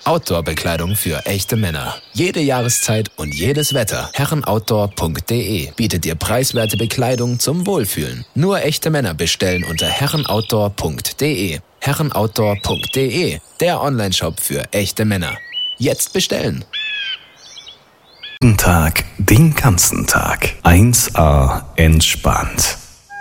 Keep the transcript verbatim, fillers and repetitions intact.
Outdoor-Bekleidung für echte Männer. Jede Jahreszeit und jedes Wetter. herrenoutdoor punkt de bietet dir preiswerte Bekleidung zum Wohlfühlen. Nur echte Männer bestellen unter herrenoutdoor punkt de. herrenoutdoor punkt de, der Onlineshop für echte Männer. Jetzt bestellen! Guten Tag, den ganzen Tag. eins A entspannt.